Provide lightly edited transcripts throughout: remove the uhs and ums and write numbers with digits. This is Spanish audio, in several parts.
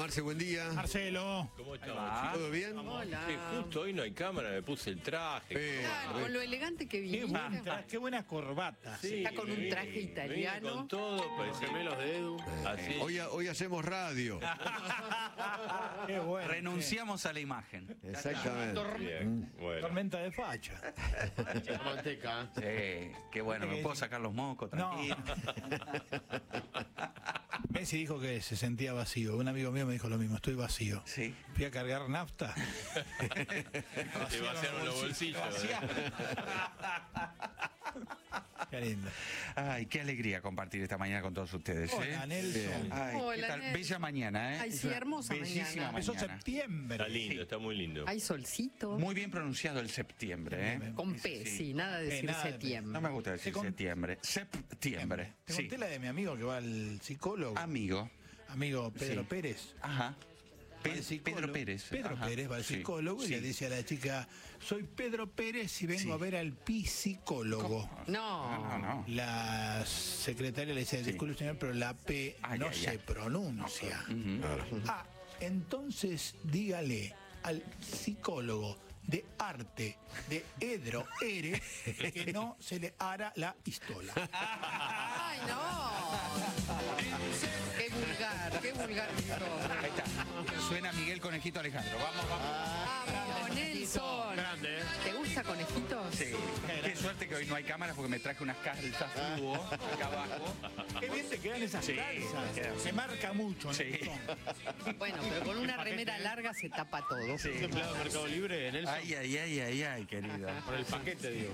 Marce, buen día. Marcelo. ¿Cómo estamos? ¿Todo bien? Hola. Sí, justo hoy no hay cámara, me puse el traje. Claro, con lo elegante que viniste. Qué buena corbata. Sí, Está con un traje vine italiano. con todo, parece gemelos de Edu. Así. Hoy hacemos radio. Qué bueno. Renunciamos a la imagen. Exactamente. Bien, bueno. Tormenta de facha. Manteca. Sí, qué bueno, me puedo sacar los mocos, tranquilo. Messi dijo que se sentía vacío. Un amigo mío me dijo lo mismo, estoy vacío. Sí. Fui a cargar nafta. Te vaciaron los bolsillos. Qué lindo. Ay, qué alegría compartir esta mañana con todos ustedes. Hola, Nelson. Ay, Hola, ¿qué tal? Nelson. Bella mañana, ¿eh? Ay, sí, hermosa Bellísima mañana. Empezó mañana. septiembre. Está lindo, está muy lindo. Hay solcito. Muy bien pronunciado el septiembre, ¿eh? Con P, sí, nada de decir nada de- septiembre. No me gusta decir Te con- septiembre. Septiembre. Te Sí. conté la de mi amigo que va al psicólogo. Amigo. Amigo Pedro Sí. Pérez. Ajá. Va al psicólogo. Pedro Pérez. Pedro Ajá. Pérez va al Sí, psicólogo y sí. le dice a la chica, soy Pedro Pérez y vengo Sí. a ver al psicólogo. No. No. La secretaria le dice, disculpe señor, pero la P Ay, no ay, se ay. pronuncia. Ah, entonces dígale al psicólogo de arte de Edro Ere que no se le hará la pistola. Ay, no. Qué vulgar todo. Ahí está. Suena Miguel Conejito Alejandro. Vamos. Vamos, Nelson. Grande, ¿eh? ¿Te gusta conejitos? Sí. Qué suerte que hoy no hay cámaras porque me traje unas calzas fluo acá abajo. Qué bien te quedan esas calzas. Se marca mucho, Sí. Nelson. Bueno, pero con una remera larga se tapa todo. ¿Es empleado de Mercado Libre, Nelson? Ay, querida. Por el paquete, digo.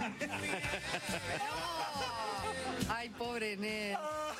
Ay, pobre Ned.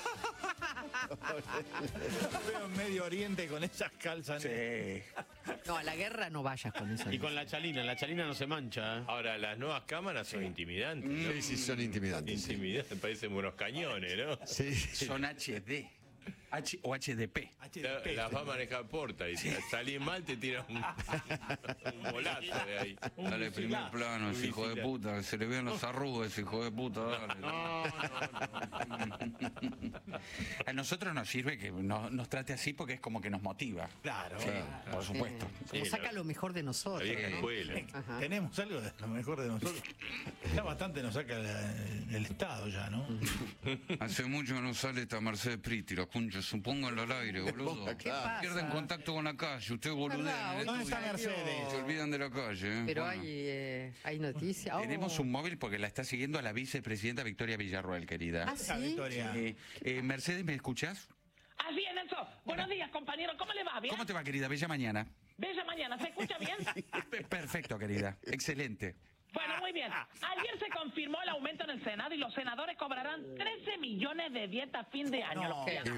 Veo en Medio Oriente con esas calzas. Sí. No, a la guerra no vayas con eso. Y con la chalina no se mancha, ¿eh? Ahora, las nuevas cámaras son intimidantes, ¿no? Sí, son intimidantes. sí. Intimidantes, parecen unos cañones, ¿no? Sí. Son HD. O HDP. Las va a manejar Porta y si salís mal te tiran un bolazo de ahí. Dale, primer plano, ese hijo de puta. Se le ven los arrugas, ese hijo de puta. Dale. A nosotros nos sirve que nos trate así porque es como que nos motiva. Claro. Sí, por supuesto. Como Sí, saca la- lo mejor de La nosotros. vieja ¿no? escuela. Ajá. Tenemos algo de lo mejor de nosotros. Ya bastante nos saca el Estado ya, ¿no? Hace mucho que no sale esta Mercedes Priti, la concha, supónganlo al aire, boludo. ¿Qué pasa? Pierden contacto con la calle, ustedes boludean. verdad, en ¿Dónde el está estudio. Mercedes? Se olvidan de la calle. Pero Bueno. hay noticias. Oh. Tenemos un móvil porque la está siguiendo a la vicepresidenta Victoria Villarroel, querida. Ah, Esa sí. Victoria. Mercedes, ¿me escuchás? Así es, Nelson. Buenos días, compañero. ¿Cómo le va? ¿Bien? ¿Cómo te va, querida? Bella mañana. Bella mañana. ¿Se escucha bien? Perfecto, querida. Excelente. Bueno, muy bien. Ayer se confirmó el aumento en el Senado y los senadores cobrarán 13 millones de dieta a fin de año. No. Los que-